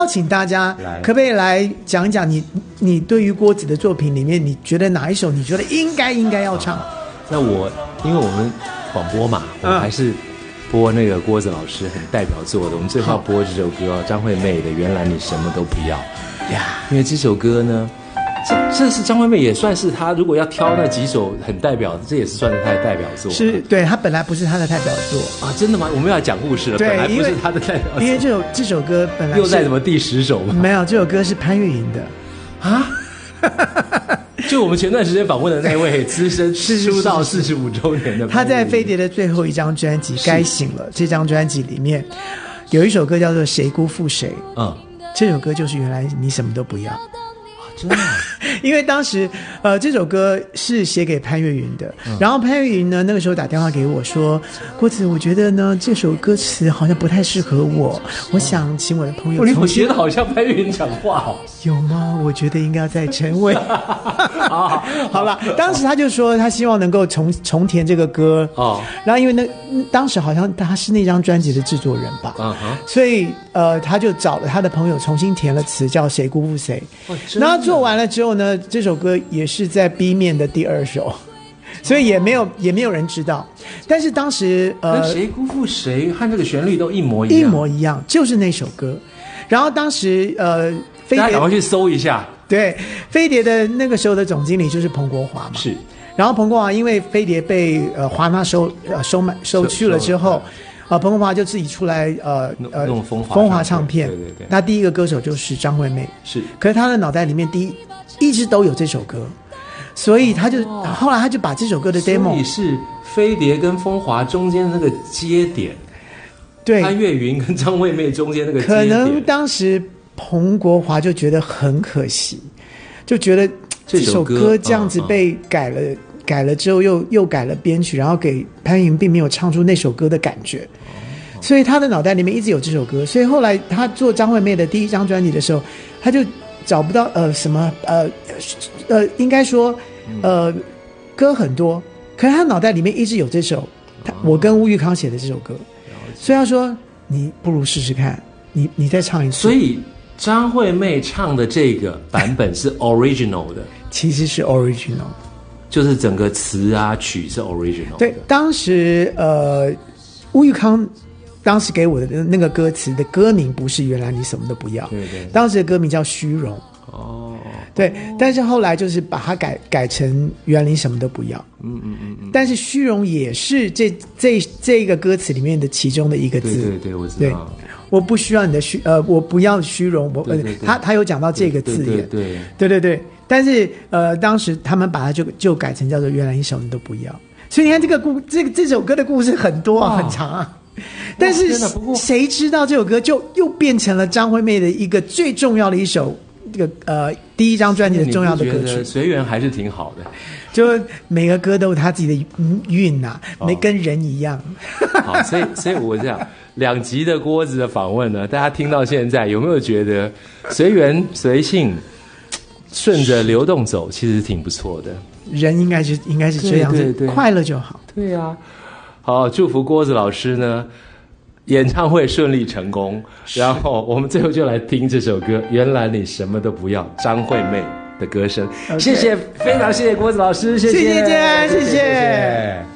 邀请大家可不可以来讲一讲你对于郭子的作品里面，你觉得哪一首你觉得应该要唱？ 那因为我们广播嘛，我们还是播那个郭子老师很代表作的，我们最后要播这首歌张惠妹的《原来你什么都不要》呀，因为这首歌呢，这是张惠妹也算是她如果要挑那几首很代表的，这也是算是她的代表作。 是，对，她本来不是她的代表作啊，真的吗？我们要讲故事了， 对， 本来不是她的代表作， 因为这首歌本来又在什么第10首吗？ 没有，这首歌是潘越云的啊。就我们前段时间访问的那位资深出道45周年的， 他在飞碟的最后一张专辑《该醒了》这张专辑里面有一首歌叫做《谁辜负谁》，这首歌就是原来你什么都不要。 真的因为当时这首歌是写给潘越云的，然后潘越云呢那个时候打电话给我说，郭子，我觉得呢这首歌词好像不太适合我，我想请我的朋友我觉得好像潘越云讲话哦。 有吗？我觉得应该再陈伟好了，当时他就说他希望能够重填这个歌然后因为当时好像他是那张专辑的制作人吧所以他就找了他的朋友重新填了词，叫谁辜负谁然后做完了之后呢，这首歌也是在 B 面的第2首，所以也没有人知道。但是当时谁辜负谁和这个旋律都一模一样，就是那首歌。然后当时飞碟大家赶快去搜一下。 对，飞碟的那个时候的总经理就是彭国华嘛。 是。 然后彭国华因为飞碟被华纳收去了之后。彭国华就自己出来弄风华唱片，对，他第一个歌手就是张惠妹， 是， 可是他的脑袋里面一直都有这首歌，所以后来他就把这首歌的 demo， 所以是飞碟跟风华中间的那个接点， 对， 潘越云跟张惠妹中间那个接点， 可能当时彭国华就觉得很可惜，就觉得这首歌这样子被改了之后又改了编曲，然后给潘越云并没有唱出那首歌的感觉，所以他的脑袋里面一直有这首歌，所以后来他做张惠妹的第一张专辑的时候，他就找不到应该说歌很多，可是他脑袋里面一直有这首我跟吴玉康写的这首歌，所以他说你不如试试看，你再唱一次。 所以张惠妹唱的这个版本是 original 的其实是 original， 就是整个词啊曲是 original。 对，当时吴玉康当时给我的那个歌词的歌名不是原来你什么都不要， 对对， 当时的歌名叫虚荣对，但是后来就是把它改成原来你什么都不要但是虚荣也是这个歌词里面的其中的一个字， 对，我知道， 我不需要你的我不要虚荣，他有讲到这个字眼，对，但是当时他们把它就改成叫做原来你什么都不要，所以你看这首歌的故事很多很长啊，但是谁知道这首歌就又变成了张惠妹的一个最重要的一首这个第一张专辑的重要的歌曲。 随缘还是挺好的， 就每个歌都有他自己的韵啊，没跟人一样。 好，所以我这样2集的郭子的访问呢，大家听到现在有没有觉得随缘随性顺着流动走其实挺不错的， 人应该是这样子，对，快乐就好。 对啊，好，祝福郭子老师呢演唱会顺利成功，然后我们最后就来听这首歌原来你什么都不要，张惠妹的歌声。谢谢，非常谢谢郭子老师，谢谢建安，谢谢。